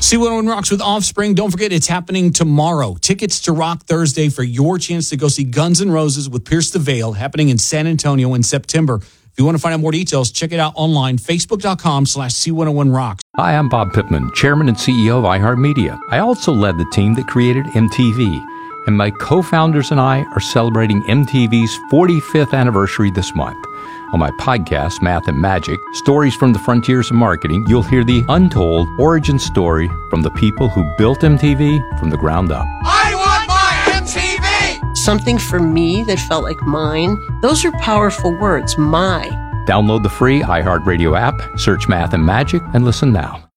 C101 Rocks with Offspring. Don't forget, it's happening tomorrow. Tickets to Rock Thursday for your chance to go see Guns N' Roses with Pierce the Veil, happening in San Antonio in September. If you want to find out more details, check it out online, facebook.com/C101 Rocks. Hi, I'm Bob Pittman, Chairman and CEO of iHeartMedia. I also led the team that created MTV, and my co-founders and I are celebrating MTV's 45th anniversary this month. On my podcast, Math and Magic, Stories from the Frontiers of Marketing, you'll hear the untold origin story from the people who built MTV from the ground up. I want my MTV! Something for me that felt like mine. Those are powerful words, my. Download the free iHeartRadio app, search Math and Magic, and listen now.